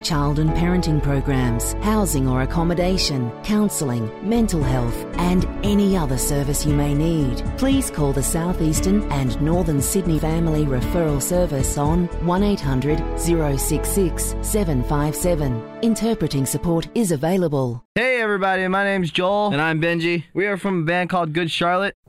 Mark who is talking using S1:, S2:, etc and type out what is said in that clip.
S1: child and parenting programs, housing or accommodation, counselling, mental health, and any other service you may need. Please call the South Eastern and Northern Sydney Family Referral Service on 1800 066 757. Interpreting support is available.
S2: Hey everybody, my name's Joel.
S3: And I'm Benji.
S2: We are from a band called Good Charlotte.